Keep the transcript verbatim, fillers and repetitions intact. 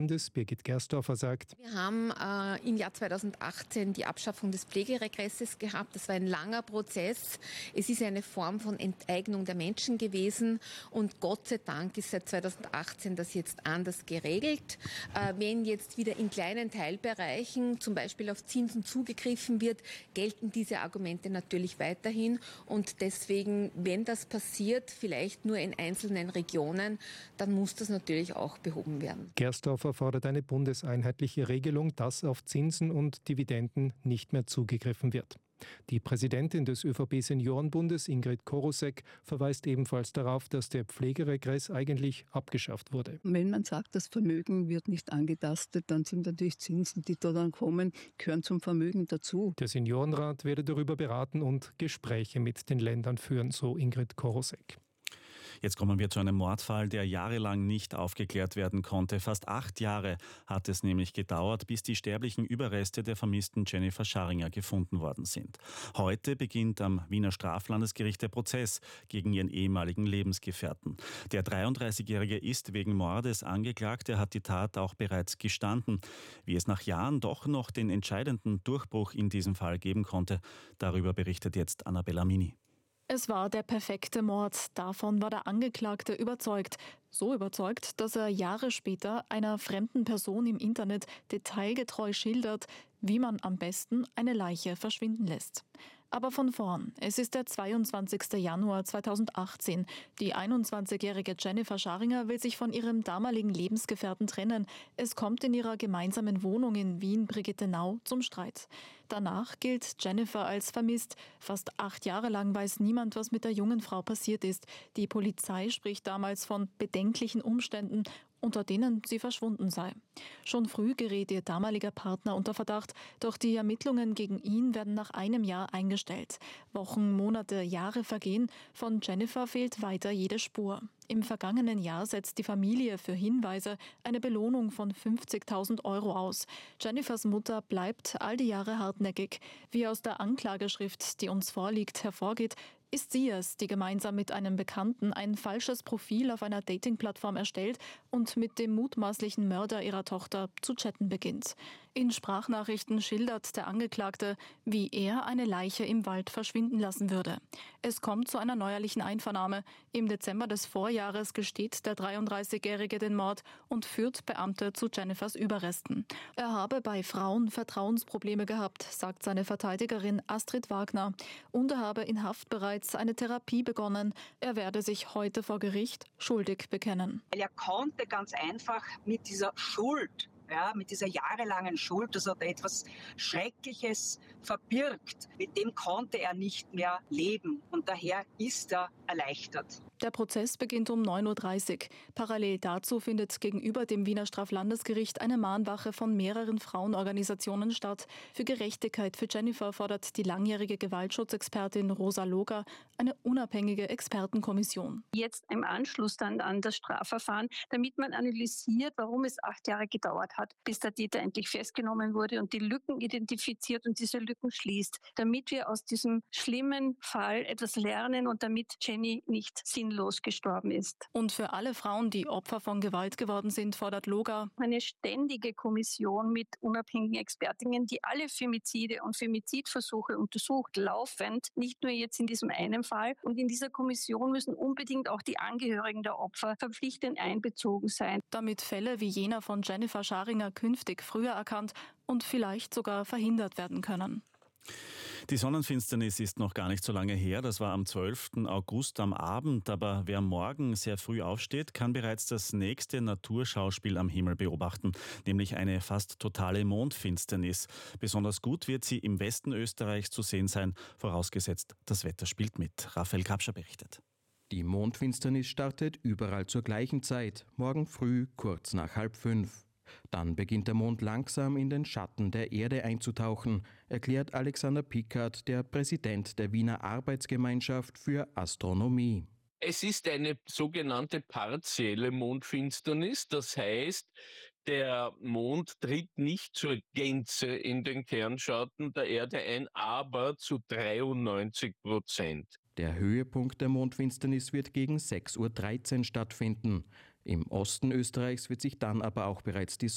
Birgit Gersdorfer sagt: Wir haben äh, im Jahr zweitausendachtzehn die Abschaffung des Pflegeregresses gehabt. Das war ein langer Prozess. Es ist eine Form von Enteignung der Menschen gewesen und Gott sei Dank ist seit zweitausendachtzehn das jetzt anders geregelt. Äh, wenn jetzt wieder in kleinen Teilbereichen, zum Beispiel auf Zinsen zugegriffen wird, gelten diese Argumente natürlich weiterhin und deswegen, wenn das passiert, vielleicht nur in einzelnen Regionen, dann muss das natürlich auch behoben werden. Gersdorfer fordert eine bundeseinheitliche Regelung, dass auf Zinsen und Dividenden nicht mehr zugegriffen wird. Die Präsidentin des ÖVP-Seniorenbundes, Ingrid Korosek, verweist ebenfalls darauf, dass der Pflegeregress eigentlich abgeschafft wurde. Wenn man sagt, das Vermögen wird nicht angetastet, dann sind natürlich Zinsen, die da dann kommen, gehören zum Vermögen dazu. Der Seniorenrat werde darüber beraten und Gespräche mit den Ländern führen, so Ingrid Korosek. Jetzt kommen wir zu einem Mordfall, der jahrelang nicht aufgeklärt werden konnte. Fast acht Jahre hat es nämlich gedauert, bis die sterblichen Überreste der vermissten Jennifer Scharinger gefunden worden sind. Heute beginnt am Wiener Straflandesgericht der Prozess gegen ihren ehemaligen Lebensgefährten. Der dreiunddreißigjährige ist wegen Mordes angeklagt. Er hat die Tat auch bereits gestanden. Wie es nach Jahren doch noch den entscheidenden Durchbruch in diesem Fall geben konnte, darüber berichtet jetzt Annabella Mini. Es war der perfekte Mord. Davon war der Angeklagte überzeugt. So überzeugt, dass er Jahre später einer fremden Person im Internet detailgetreu schildert, wie man am besten eine Leiche verschwinden lässt. Aber von vorn. Es ist der zweiundzwanzigster Januar zweitausendachtzehn. Die einundzwanzigjährige Jennifer Scharinger will sich von ihrem damaligen Lebensgefährten trennen. Es kommt in ihrer gemeinsamen Wohnung in Wien-Brigittenau zum Streit. Danach gilt Jennifer als vermisst. Fast acht Jahre lang weiß niemand, was mit der jungen Frau passiert ist. Die Polizei spricht damals von bedenklichen Umständen, unter denen sie verschwunden sei. Schon früh gerät ihr damaliger Partner unter Verdacht, doch die Ermittlungen gegen ihn werden nach einem Jahr eingestellt. Wochen, Monate, Jahre vergehen, von Jennifer fehlt weiter jede Spur. Im vergangenen Jahr setzt die Familie für Hinweise eine Belohnung von fünfzigtausend Euro aus. Jennifers Mutter bleibt all die Jahre hartnäckig. Wie aus der Anklageschrift, die uns vorliegt, hervorgeht, ist sie es, die gemeinsam mit einem Bekannten ein falsches Profil auf einer Dating-Plattform erstellt und mit dem mutmaßlichen Mörder ihrer Tochter zu chatten beginnt. In Sprachnachrichten schildert der Angeklagte, wie er eine Leiche im Wald verschwinden lassen würde. Es kommt zu einer neuerlichen Einvernahme. Im Dezember des Vorjahres gesteht der dreiunddreißigjährige den Mord und führt Beamte zu Jennifers Überresten. Er habe bei Frauen Vertrauensprobleme gehabt, sagt seine Verteidigerin Astrid Wagner. Und er habe in Haft bereits eine Therapie begonnen. Er werde sich heute vor Gericht schuldig bekennen. Er konnte ganz einfach mit dieser Schuld, ja, mit dieser jahrelangen Schuld, das hat etwas Schreckliches verbirgt, mit dem konnte er nicht mehr leben und daher ist er erleichtert. Der Prozess beginnt um neun Uhr dreißig. Parallel dazu findet gegenüber dem Wiener Straflandesgericht eine Mahnwache von mehreren Frauenorganisationen statt. Für Gerechtigkeit für Jennifer fordert die langjährige Gewaltschutzexpertin Rosa Loger eine unabhängige Expertenkommission. Jetzt im Anschluss dann an das Strafverfahren, damit man analysiert, warum es acht Jahre gedauert hat, bis der Täter endlich festgenommen wurde und die Lücken identifiziert und diese Lücken schließt, damit wir aus diesem schlimmen Fall etwas lernen und damit Jenny nicht sinnlos gestorben ist. Und für alle Frauen, die Opfer von Gewalt geworden sind, fordert Loger eine ständige Kommission mit unabhängigen Expertinnen, die alle Femizide und Femizidversuche untersucht, laufend, nicht nur jetzt in diesem einen Fall. Und in dieser Kommission müssen unbedingt auch die Angehörigen der Opfer verpflichtend einbezogen sein. Damit Fälle wie jener von Jennifer Scharinger künftig früher erkannt und vielleicht sogar verhindert werden können. Die Sonnenfinsternis ist noch gar nicht so lange her. Das war am zwölften August am Abend. Aber wer morgen sehr früh aufsteht, kann bereits das nächste Naturschauspiel am Himmel beobachten, nämlich eine fast totale Mondfinsternis. Besonders gut wird sie im Westen Österreichs zu sehen sein, vorausgesetzt, das Wetter spielt mit. Raphael Kapscher berichtet. Die Mondfinsternis startet überall zur gleichen Zeit, morgen früh kurz nach halb fünf. Dann beginnt der Mond langsam in den Schatten der Erde einzutauchen, erklärt Alexander Pickard, der Präsident der Wiener Arbeitsgemeinschaft für Astronomie. Es ist eine sogenannte partielle Mondfinsternis, das heißt, der Mond tritt nicht zur Gänze in den Kernschatten der Erde ein, aber zu dreiundneunzig Prozent. Der Höhepunkt der Mondfinsternis wird gegen sechs Uhr dreizehn stattfinden. Im Osten Österreichs wird sich dann aber auch bereits die